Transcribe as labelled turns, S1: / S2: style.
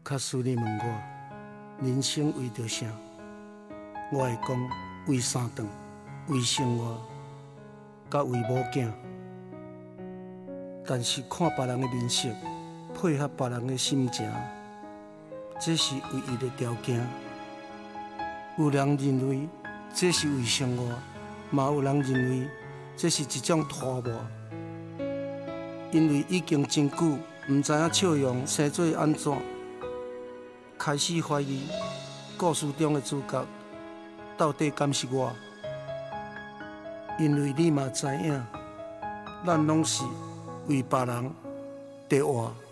S1: 假使你问我人生为着啥，我会讲为三顿，为生活，甲为某囝。但是看别人的面色，配合别人的心情，这是唯一的条件。有人认为这是为生活，嘛有人认为这是一种拖磨。因为已经真久，唔知影笑容生做安怎，开始怀疑故事中的主角到底敢是我。因为你嘛知影，咱拢是为别人在活。